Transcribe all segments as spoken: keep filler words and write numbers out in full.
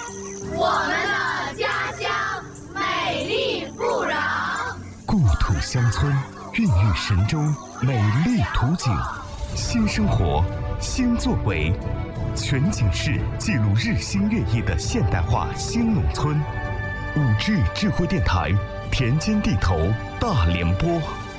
我们的家乡美丽富饶， 故土乡村孕育神州美丽图景，新生活，新作为，全景式记录日新月异的现代化新农村。五 G 智慧电台，田间地头大联播。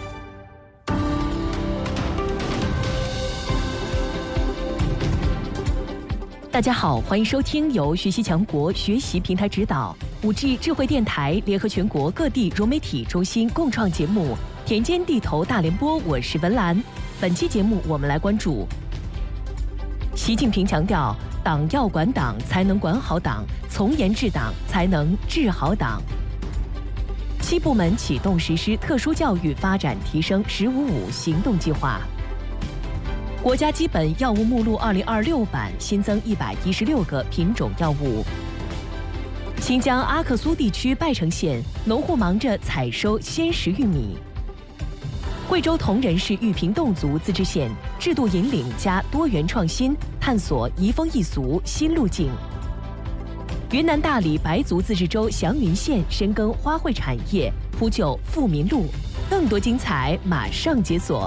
大家好，欢迎收听由学习强国学习平台指导，五 G 智慧电台联合全国各地融媒体中心共创节目《田间地头大联播》，我是文兰。本期节目我们来关注：习近平强调，党要管党才能管好党，从严治党才能治好党。七部门启动实施特殊教育发展提升“十五五”行动计划。国家基本药物目录二零二六版新增一百一十六个品种药物。新疆阿克苏地区拜城县农户忙着采收鲜食玉米。贵州铜仁市玉屏侗族自治县制度引领加多元创新，探索移风易俗新路径。云南大理白族自治州祥云县深耕花卉产业，铺就富民路。更多精彩马上解锁。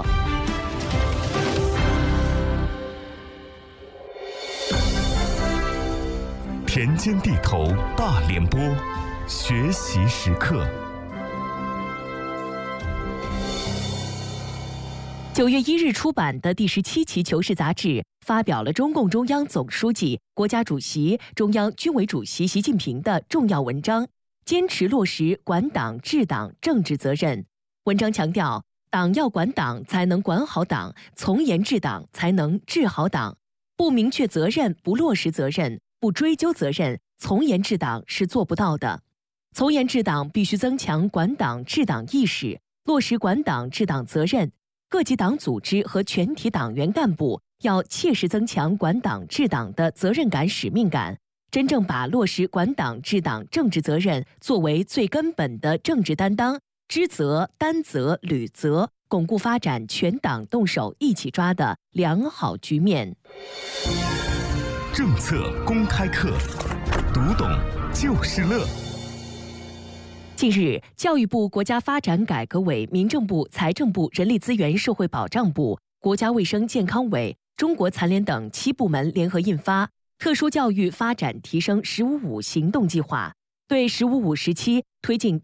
田间地头大联播，学习时刻。 九月一日出版的第十七期《求是》杂志发表了中共中央总书记、国家主席、中央军委主席习近平的重要文章，坚持落实管党治党政治责任。文章强调，党要管党才能管好党，从严治党才能治好党。不明确责任，不落实责任，不追究责任，从严治党是做不到的。从严治党必须增强管党治党意识，落实管党治党责任。各级党组织和全体党员干部要切实增强管党治党的责任感、使命感，真正把落实管党治党政治责任作为最根本的政治担当，知责、担责、履责，巩固发展全党动手一起抓的良好局面。 政策公开课，读懂就是乐。 近日，教育部、国家发展改革委、民政部、财政部、人力资源社会保障部、国家卫生健康委、中国残联等七部门联合印发《特殊教育发展提升“十五五”行动计划》，对“十五五”时期推进